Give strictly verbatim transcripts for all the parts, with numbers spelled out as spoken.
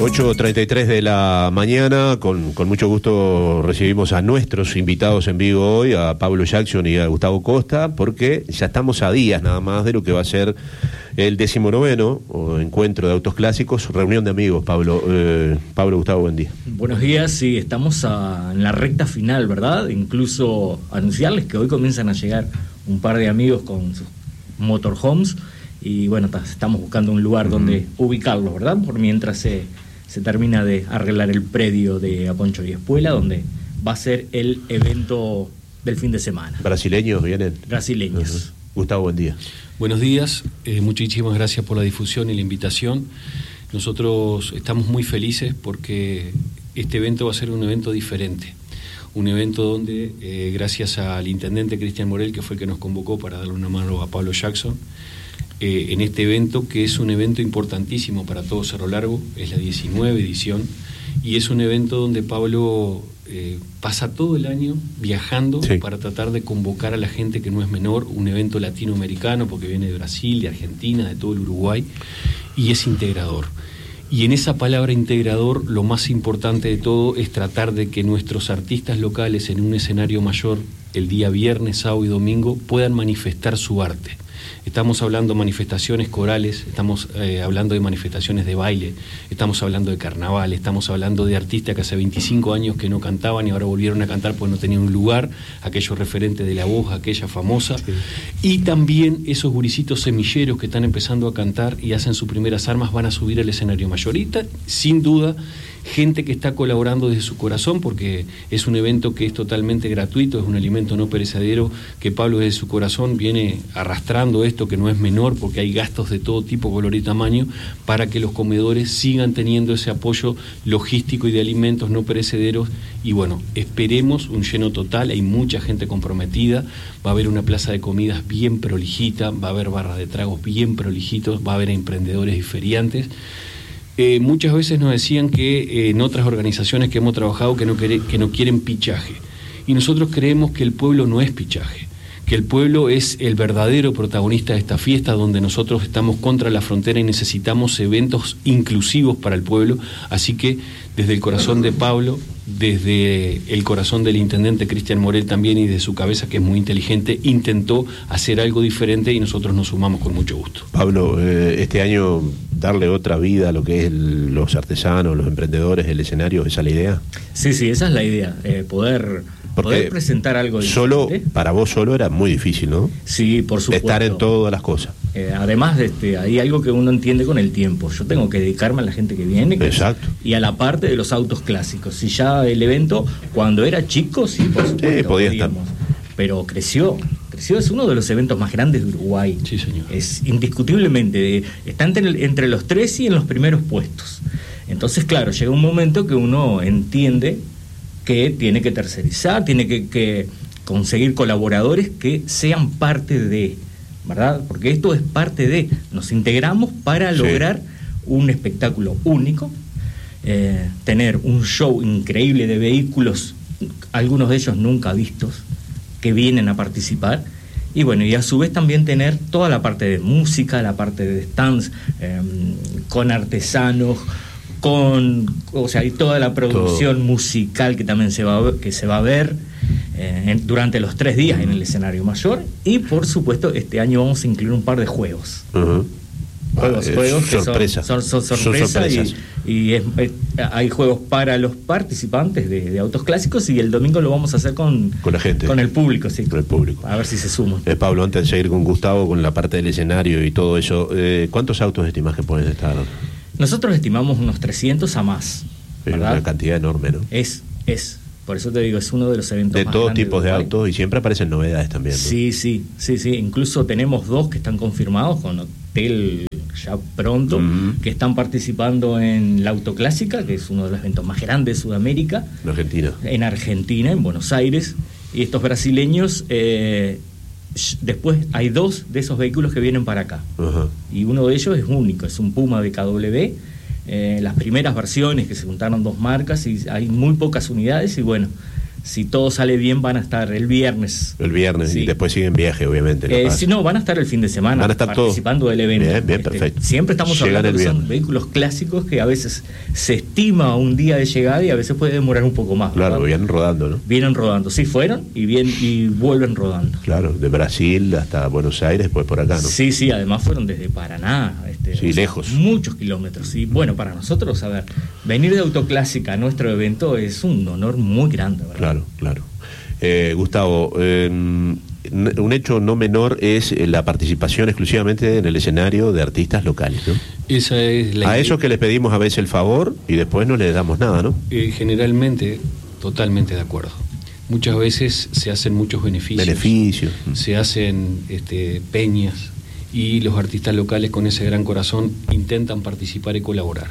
ocho treinta y tres de la mañana, con, con mucho gusto recibimos a nuestros invitados en vivo hoy, a Pablo Jackson y a Gustavo Costa, porque ya estamos a días nada más de lo que va a ser el decimonoveno o encuentro de autos clásicos, reunión de amigos. Pablo, eh, Pablo, Gustavo, buen día. Buenos días, sí, estamos a, en la recta final, ¿verdad? Incluso anunciarles que hoy comienzan a llegar un par de amigos con sus motorhomes y bueno, estamos buscando un lugar uh-huh. donde ubicarlos, ¿verdad? Por mientras se, se termina de arreglar el predio de Aponcho y Espuela, donde va a ser el evento del fin de semana. ¿Brasileños vienen? Brasileños. Uh-huh. Gustavo, buen día. Buenos días, eh, muchísimas gracias por la difusión y la invitación. Nosotros estamos muy felices porque este evento va a ser un evento diferente. Un evento donde, eh, gracias al intendente Cristian Morel, que fue el que nos convocó para darle una mano a Pablo Jackson, eh, en este evento, que es un evento importantísimo para todo Cerro Largo, es la diecinueve edición, y es un evento donde Pablo eh, pasa todo el año viajando sí. para tratar de convocar a la gente que no es menor, un evento latinoamericano, porque viene de Brasil, de Argentina, de todo el Uruguay, y es integrador. Y en esa palabra integrador, lo más importante de todo es tratar de que nuestros artistas locales en un escenario mayor, el día viernes, sábado y domingo, puedan manifestar su arte. Estamos hablando de manifestaciones corales, estamos eh, hablando de manifestaciones de baile, estamos hablando de carnaval, estamos hablando de artistas que hace veinticinco años que no cantaban y ahora volvieron a cantar porque no tenían un lugar, aquellos referentes de la voz, aquella famosa, sí. y también esos gurisitos semilleros que están empezando a cantar y hacen sus primeras armas van a subir al escenario mayorita, sin duda, gente que está colaborando desde su corazón, porque es un evento que es totalmente gratuito, es un alimento no perecedero, que Pablo desde su corazón viene arrastrando esto, que no es menor, porque hay gastos de todo tipo, color y tamaño, para que los comedores sigan teniendo ese apoyo logístico y de alimentos no perecederos, y bueno, esperemos un lleno total, hay mucha gente comprometida, va a haber una plaza de comidas bien prolijita, va a haber barras de tragos bien prolijitos, va a haber emprendedores y feriantes. Eh, muchas veces nos decían que eh, en otras organizaciones que hemos trabajado que no, quere, que no quieren pichaje, y nosotros creemos que el pueblo no es pichaje, que el pueblo es el verdadero protagonista de esta fiesta, donde nosotros estamos contra la frontera y necesitamos eventos inclusivos para el pueblo. Así que desde el corazón de Pablo, desde el corazón del intendente Cristian Morel también, y de su cabeza, que es muy inteligente, intentó hacer algo diferente y nosotros nos sumamos con mucho gusto. Pablo, eh, este año darle otra vida a lo que es el, los artesanos, los emprendedores, el escenario, ¿esa es la idea? Sí, sí, esa es la idea, eh, poder... Porque poder presentar algo solo diferente. Para vos solo era muy difícil, ¿no? Sí, por supuesto. Estar en todas las cosas. Eh, además, de este, hay algo que uno entiende con el tiempo. Yo tengo que dedicarme a la gente que viene. Que Exacto. Es, y a la parte de los autos clásicos. Si ya el evento, cuando era chico, sí, por supuesto. Sí, podía estar. Pero creció. Creció, es uno de los eventos más grandes de Uruguay. Sí, señor. Es indiscutiblemente. Está entre, entre los tres y en los primeros puestos. Entonces, claro, llega un momento que uno entiende que tiene que tercerizar, tiene que, que conseguir colaboradores que sean parte de, ¿verdad? Porque esto es parte de, nos integramos para sí. lograr un espectáculo único, eh, tener un show increíble de vehículos, algunos de ellos nunca vistos, que vienen a participar, y bueno, y a su vez también tener toda la parte de música, la parte de stands, eh, con artesanos, con, o sea, y toda la producción Todo. musical que también se va a ver, que se va a ver eh, en, durante los tres días en el escenario mayor, y por supuesto este año vamos a incluir un par de juegos. Uh-huh. Juegos, ah, juegos que sorpresa. son, son, son sorpresa son y, y es, es, hay juegos para los participantes de, de autos clásicos, y el domingo lo vamos a hacer con, con la gente, con el público, sí. Con el público. A ver si se suman. Eh, Pablo, antes de seguir con Gustavo, con la parte del escenario y todo eso, eh, ¿cuántos autos estimás que pueden estar? Nosotros estimamos unos trescientos a más. Es una cantidad enorme, ¿no? Es, es. Por eso te digo, es uno de los eventos de más todo grandes tipo de, de autos, y siempre aparecen novedades también, ¿no? Sí, sí, sí, sí. Incluso tenemos dos que están confirmados con hotel ya pronto, uh-huh. que están participando en la Autoclásica, que es uno de los eventos más grandes de Sudamérica. En Argentina. En Argentina, en Buenos Aires. Y estos brasileños, eh, después hay dos de esos vehículos que vienen para acá. Uh-huh. Y uno de ellos es único, es un Puma B K W. Eh, las primeras versiones que se juntaron dos marcas y hay muy pocas unidades, y bueno, si todo sale bien, van a estar el viernes. El viernes, sí. Y después siguen viaje, obviamente. Eh, si no, van a estar el fin de semana van a estar participando todos. del evento. Bien, bien, este, perfecto. Siempre estamos Llegan hablando que el son vehículos clásicos que a veces se estima un día de llegada y a veces puede demorar un poco más. Claro, ¿verdad? vienen rodando, ¿no? Vienen rodando, sí, fueron y, bien, y vuelven rodando. Claro, de Brasil hasta Buenos Aires, después por acá, ¿no? Sí, sí, además fueron desde Paraná. Este, sí, lejos. Muchos kilómetros. Y bueno, para nosotros, a ver, venir de Autoclásica a nuestro evento es un honor muy grande, ¿verdad? Claro, claro. Eh, Gustavo, eh, un hecho no menor es la participación exclusivamente en el escenario de artistas locales, ¿no? Esa es la a esos que les pedimos a veces el favor y después no les damos nada, ¿no? Eh, generalmente, totalmente de acuerdo. Muchas veces se hacen muchos beneficios. Beneficios. Se hacen este, peñas y los artistas locales con ese gran corazón intentan participar y colaborar.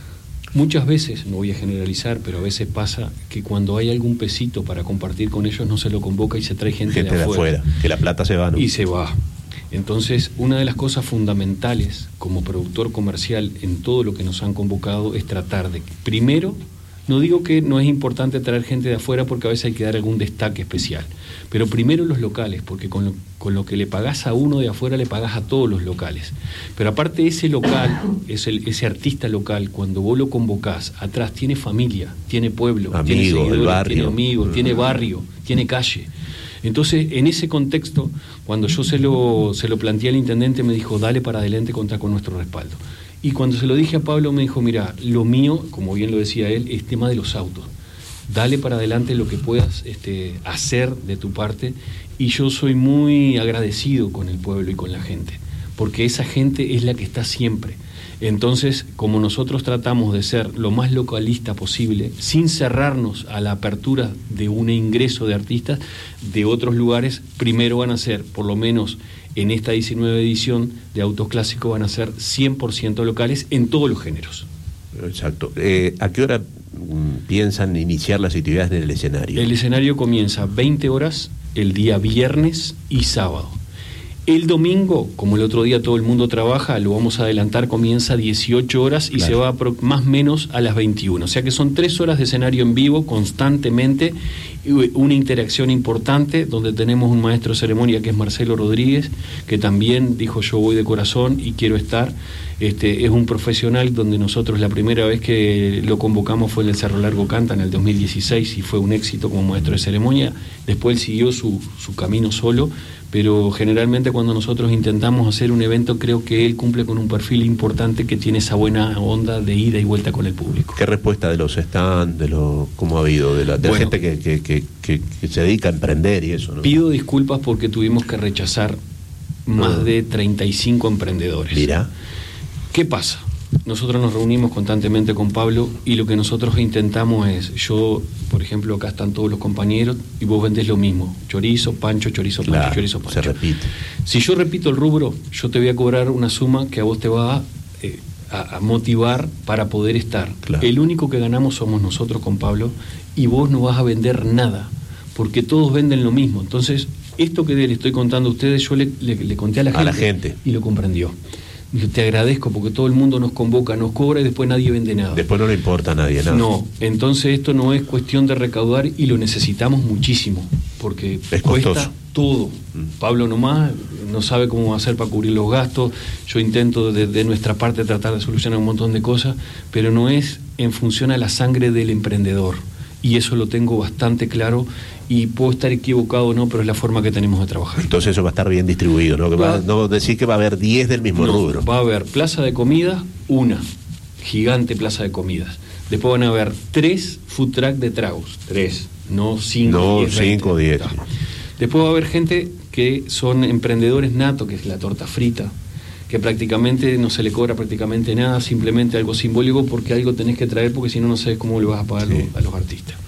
Muchas veces, no voy a generalizar, pero a veces pasa que cuando hay algún pesito para compartir con ellos no se lo convoca y se trae gente, gente de, afuera, de afuera, que la plata se va, ¿no? Y se va. Entonces, una de las cosas fundamentales como productor comercial en todo lo que nos han convocado es tratar de, primero, no digo que no es importante traer gente de afuera porque a veces hay que dar algún destaque especial, pero primero los locales, porque con lo, con lo que le pagás a uno de afuera le pagás a todos los locales. Pero aparte ese local, ese, ese artista local, cuando vos lo convocás, atrás tiene familia, tiene pueblo, Amigo, tiene seguidores, barrio. tiene amigos, uh-huh. tiene barrio, tiene calle. Entonces, en ese contexto, cuando yo se lo, se lo planteé al intendente, me dijo, dale para adelante, contá con nuestro respaldo. Y cuando se lo dije a Pablo, me dijo, mira, lo mío, como bien lo decía él, es tema de los autos. Dale para adelante lo que puedas este, hacer de tu parte. Y yo soy muy agradecido con el pueblo y con la gente, porque esa gente es la que está siempre. Entonces, como nosotros tratamos de ser lo más localista posible, sin cerrarnos a la apertura de un ingreso de artistas de otros lugares, primero van a ser, por lo menos en esta diecinueve edición de Autos Clásicos, van a ser cien por ciento locales en todos los géneros. Exacto. Eh, ¿A qué hora mm, piensan iniciar las actividades en el escenario? El escenario comienza veinte horas el día viernes y sábado. El domingo, como el otro día todo el mundo trabaja, lo vamos a adelantar, comienza a dieciocho horas y claro. se va a más o menos a las veintiuna. O sea que son tres horas de escenario en vivo constantemente, una interacción importante donde tenemos un maestro de ceremonia que es Marcelo Rodríguez, que también dijo yo voy de corazón y quiero estar. Este, es un profesional donde nosotros la primera vez que lo convocamos fue en el Cerro Largo Canta en el dos mil dieciséis y fue un éxito como maestro de ceremonia. Después él siguió su, su camino solo, pero generalmente cuando nosotros intentamos hacer un evento creo que él cumple con un perfil importante que tiene esa buena onda de ida y vuelta con el público. ¿Qué respuesta de los stands, de lo cómo ha habido, de la, de bueno, la gente que, que, que, que, que se dedica a emprender y eso, ¿no? Pido disculpas porque tuvimos que rechazar más no. de treinta y cinco emprendedores. Mira. ¿Qué pasa? Nosotros nos reunimos constantemente con Pablo y lo que nosotros intentamos es, yo, por ejemplo, acá están todos los compañeros y vos vendés lo mismo, chorizo, pancho, chorizo, pancho, claro, chorizo, pancho. Se repite. Si yo repito el rubro, yo te voy a cobrar una suma que a vos te va a, eh, a, a motivar para poder estar. Claro. El único que ganamos somos nosotros con Pablo y vos no vas a vender nada, porque todos venden lo mismo. Entonces, esto que le estoy contando a ustedes, yo le, le, le conté a la, a gente, la gente y lo comprendió. Dijo, te agradezco porque todo el mundo nos convoca, nos cobra y después nadie vende nada. Después no le importa a nadie nada. No, entonces esto no es cuestión de recaudar y lo necesitamos muchísimo, porque es cuesta costoso. Todo. Mm. Pablo nomás no sabe cómo va a hacer para cubrir los gastos, yo intento de, de nuestra parte tratar de solucionar un montón de cosas, pero no es en función a la sangre del emprendedor, y eso lo tengo bastante claro. Y puedo estar equivocado o no, pero es la forma que tenemos de trabajar. Entonces eso va a estar bien distribuido, ¿no? Que va, va, no decir que va a haber diez del mismo no, rubro. Va a haber plaza de comida, una gigante plaza de comidas. Después van a haber tres food truck de tragos, tres, no cinco, no, diez, cinco, diez. Después va a haber gente que son emprendedores natos, que es la torta frita, que prácticamente no se le cobra prácticamente nada, simplemente algo simbólico porque algo tenés que traer porque si no no sabes cómo le vas a pagar sí. a los artistas.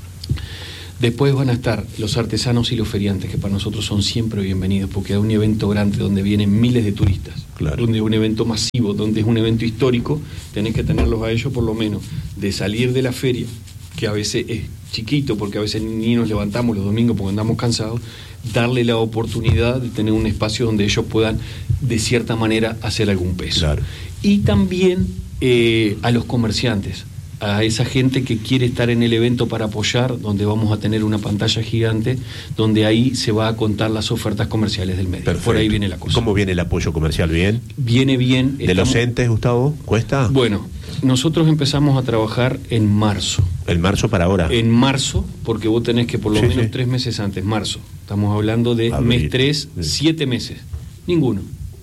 Después van a estar los artesanos y los feriantes, que para nosotros son siempre bienvenidos, porque es un evento grande donde vienen miles de turistas, claro. donde es un evento masivo, donde es un evento histórico, tenés que tenerlos a ellos por lo menos, de salir de la feria, que a veces es chiquito, porque a veces ni nos levantamos los domingos porque andamos cansados, darle la oportunidad de tener un espacio donde ellos puedan, de cierta manera, hacer algún peso. Claro. Y también eh, a los comerciantes. a esa gente que quiere estar en el evento para apoyar, donde vamos a tener una pantalla gigante, donde ahí se va a contar las ofertas comerciales del medio. Perfecto. Por ahí viene la cosa. ¿Cómo viene el apoyo comercial? ¿Bien? Viene bien. ¿De estamos... los entes, Gustavo? ¿Cuesta? Bueno, nosotros empezamos a trabajar en marzo. ¿En marzo para ahora? En marzo, porque vos tenés que por lo sí, menos sí. tres meses antes, marzo. Estamos hablando de Abril. mes tres, sí. siete meses. Ninguno.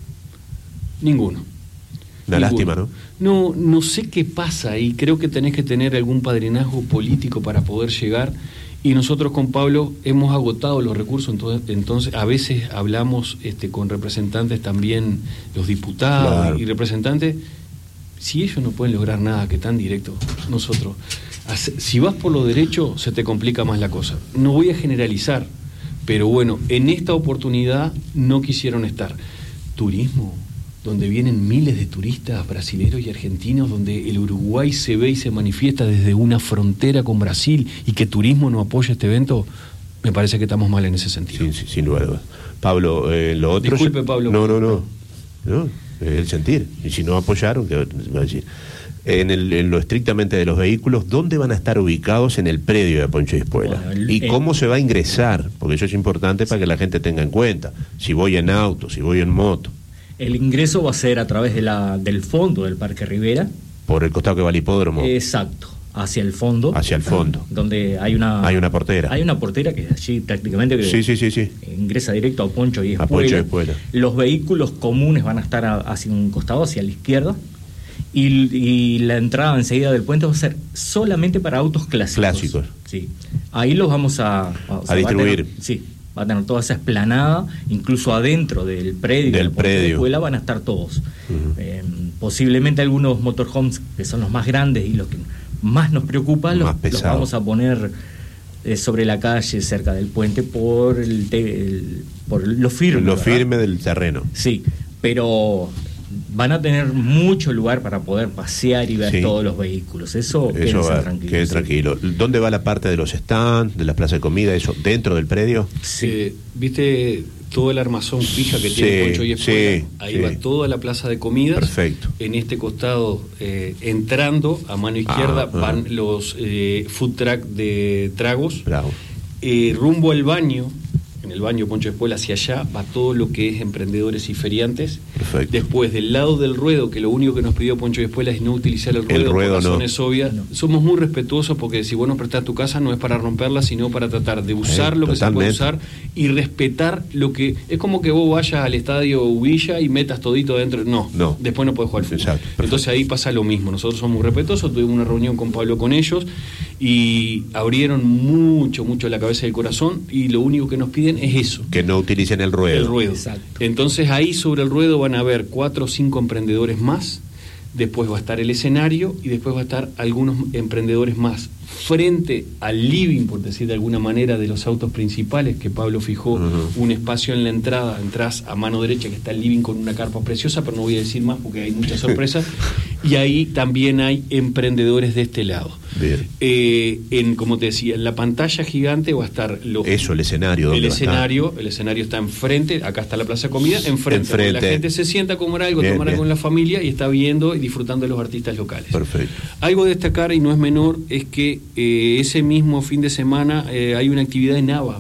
Ninguno. Una Ninguno. lástima, ¿no? No, no sé qué pasa y creo que tenés que tener algún padrinazgo político para poder llegar. Y nosotros con Pablo hemos agotado los recursos, entonces, entonces a veces hablamos este, con representantes también, los diputados claro. y representantes. Si ellos no pueden lograr nada que tan directo, nosotros, si vas por lo derecho, se te complica más la cosa. No voy a generalizar, pero bueno, en esta oportunidad no quisieron estar. Turismo, donde vienen miles de turistas brasileños y argentinos, donde el Uruguay se ve y se manifiesta desde una frontera con Brasil, y que turismo no apoya este evento, me parece que estamos mal en ese sentido. Sí, sí, sin lugar. Pablo, eh, lo otro... Disculpe, Pablo. No, no, no. no el sentir. Y si no apoyaron, ¿qué va a decir? En, el, en lo estrictamente de los vehículos, ¿dónde van a estar ubicados en el predio de Poncho y Espuela? Bueno, el, ¿Y cómo el... se va a ingresar? Porque eso es importante para que la gente tenga en cuenta. Si voy en auto, si voy en moto. El ingreso va a ser a través de la, del fondo del Parque Rivera. Por el costado que va al hipódromo. Exacto, hacia el fondo. Hacia el fondo. Donde hay una... Hay una portera. Hay una portera que allí prácticamente que sí, sí, sí, sí. ingresa directo a Poncho y Espuela. A Poncho y Espuela. Los vehículos comunes van a estar a, hacia un costado, hacia la izquierda. Y, y la entrada enseguida del puente va a ser solamente para autos clásicos. Clásicos. Sí. Ahí los vamos a... A, a distribuir. A tener, sí. Va a tener toda esa esplanada, incluso adentro del predio, del predio. De la escuela van a estar todos. Uh-huh. Eh, posiblemente algunos motorhomes, que son los más grandes y los que más nos preocupan, los, los vamos a poner eh, sobre la calle, cerca del puente, por el, te, el por lo firme. Lo ¿verdad? firme del terreno. Sí, pero van a tener mucho lugar para poder pasear y ver sí. todos los vehículos. Eso, eso va, tranquilo. Quede sí. tranquilo. ¿Dónde va la parte de los stands, de las plazas de comida, eso? ¿Dentro del predio? Sí. Eh, ¿Viste todo el armazón fija que tiene sí, Poncho y Espuela? Sí, Ahí sí. va toda la plaza de comidas. Perfecto. En este costado, eh, entrando a mano izquierda, ah, van ah. los eh, food truck de tragos. Bravo. Eh, rumbo al baño, en el baño Poncho Espuela, hacia allá va todo lo que es emprendedores y feriantes. Perfecto. Después, del lado del ruedo, que lo único que nos pidió Poncho Espuela es no utilizar el ruedo, el ruedo por razones no. obvias. No. Somos muy respetuosos, porque si vos nos prestás tu casa no es para romperla, sino para tratar de usar eh, lo que totalmente. se puede usar y respetar lo que... Es como que vos vayas al estadio Villa y metas todito dentro. No, no. después no podés jugar fútbol. Exacto, entonces ahí pasa lo mismo. Nosotros somos muy respetuosos, tuvimos una reunión con Pablo con ellos y abrieron mucho, mucho la cabeza y el corazón, y lo único que nos piden es eso. Que no utilicen el ruedo. El ruedo. Exacto. Entonces ahí sobre el ruedo van a haber cuatro o cinco emprendedores más, después va a estar el escenario y después va a estar algunos emprendedores más frente al living, por decir de alguna manera, de los autos principales, que Pablo fijó uh-huh. un espacio en la entrada. Entrás a mano derecha, que está el living con una carpa preciosa, pero no voy a decir más porque hay muchas sorpresas. Y ahí también hay emprendedores de este lado. Bien. Eh, en, como te decía, en la pantalla gigante va a estar lo, eso, el escenario. El escenario, el escenario está enfrente, acá está la plaza de comida, enfrente. enfrente. La gente se sienta a comer algo, bien, tomar algo con la familia y está viendo y disfrutando de los artistas locales. Perfecto. Algo a destacar, y no es menor, es que eh, ese mismo fin de semana eh, hay una actividad en Nava.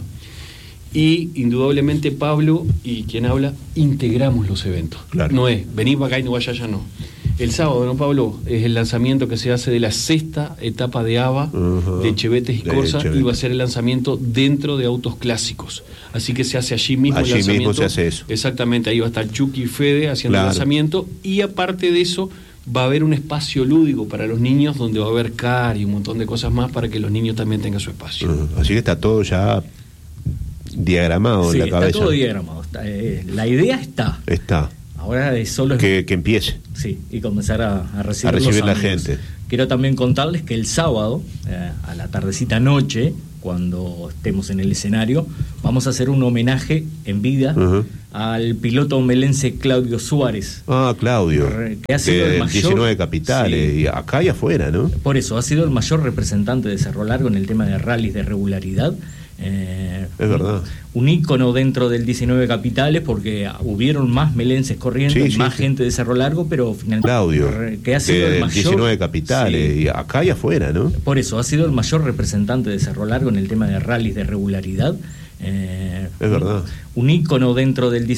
Y indudablemente Pablo y quien habla integramos los eventos. Claro. No es venir para acá y no vaya allá, no. El sábado, ¿no, Pablo? Es el lanzamiento que se hace de la sexta etapa de ABA, uh-huh. de Chevetes y Corsa, y va a ser el lanzamiento dentro de autos clásicos. Así que se hace allí mismo allí el lanzamiento. Mismo se hace eso. Exactamente, ahí va a estar Chucky y Fede haciendo claro. el lanzamiento, y aparte de eso va a haber un espacio lúdico para los niños, donde va a haber car y un montón de cosas más para que los niños también tengan su espacio. Uh-huh. Así que está todo ya diagramado sí, en la cabeza. Está todo diagramado. Está, eh, la idea está. Está. Ahora es solo que, que empiece. Sí, y comenzar a, a recibir, a recibir los la amigos. gente. Quiero también contarles que el sábado, eh, a la tardecita noche, cuando estemos en el escenario, vamos a hacer un homenaje en vida uh-huh. al piloto melense Claudio Suárez. Ah, Claudio. Que ha sido de el mayor, diecinueve capitales, sí. y acá y afuera, ¿no? Por eso, ha sido el mayor representante de Cerro Largo en el tema de rallies de regularidad. Eh, es verdad. Un ícono dentro del diecinueve Capitales, porque hubieron más melenses corriendo, Sí, sí, más sí. gente de Cerro Largo, pero finalmente Claudio, que ha sido el del mayor, diecinueve Capitales, sí. y acá y afuera, ¿no? Por eso, ha sido el mayor representante de Cerro Largo en el tema de rallies de regularidad. Eh, es verdad. Un ícono dentro del